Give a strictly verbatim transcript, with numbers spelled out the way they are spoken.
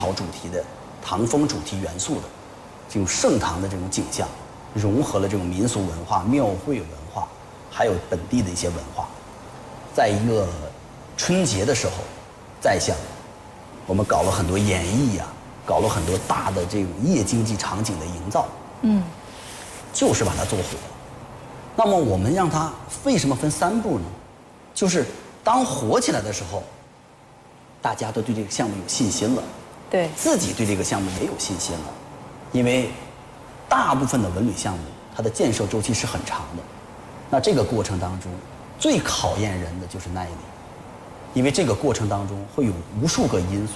朝主题的唐风主题元素的这种盛唐的这种景象，融合了这种民俗文化、庙会文化，还有本地的一些文化，在一个春节的时候再现。我们搞了很多演绎呀、啊，搞了很多大的这种夜经济场景的营造，嗯，就是把它做火。那么我们让它为什么分三步呢？就是当火起来的时候，大家都对这个项目有信心了， 对， 自己对这个项目也有信心了，因为大部分的文旅项目它的建设周期是很长的，那这个过程当中最考验人的就是耐力，因为这个过程当中会有无数个因素。